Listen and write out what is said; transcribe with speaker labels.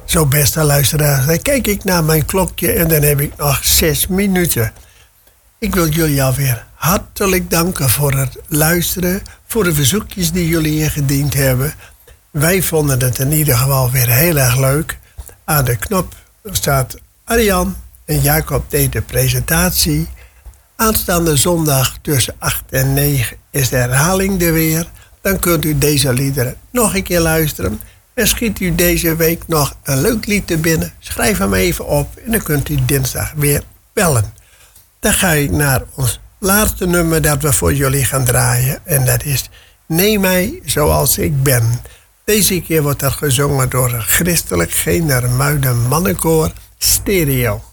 Speaker 1: Zo, beste luisteraars, dan kijk ik naar mijn klokje en dan heb ik nog 6 minuten. Ik wil jullie alweer hartelijk danken voor het luisteren, voor de verzoekjes die jullie ingediend hebben. Wij vonden het in ieder geval weer heel erg leuk. Aan de knop staat Arjan en Jacob deed de presentatie. Aanstaande zondag tussen 8 en 9 is de herhaling er weer. Dan kunt u deze liederen nog een keer luisteren. En schiet u deze week nog een leuk lied te binnen, schrijf hem even op en dan kunt u dinsdag weer bellen. Dan ga ik naar ons laatste nummer dat we voor jullie gaan draaien. En dat is Neem mij zoals ik ben. Deze keer wordt dat gezongen door een christelijk Genermuiden mannenkoor Stereo.